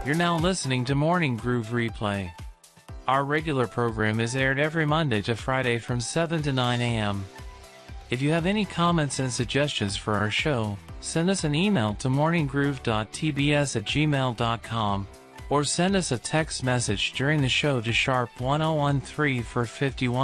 You're now listening to Morning Groove Replay. Our regular program is aired every Monday to Friday from 7 to 9 a.m. If you have any comments and suggestions for our show, send us an email to morninggroove.tbs@gmail.com or send us a text message during the show to #1013 for 51